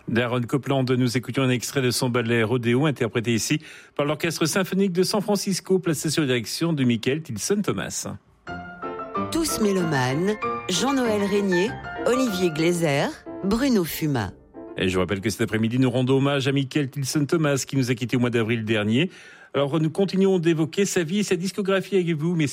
D'Aaron Copland, nous écoutions un extrait de son ballet Rodéo, interprété ici par l'Orchestre symphonique de San Francisco, placé sous la direction de Michael Tilson-Thomas. Tous mélomanes, Jean-Noël Régnier, Olivier Gleiser, Bruno Fuma. Et je vous rappelle que cet après-midi, nous rendons hommage à Michael Tilson-Thomas qui nous a quittés au mois d'avril dernier. Alors, nous continuons d'évoquer sa vie et sa discographie avec vous, mais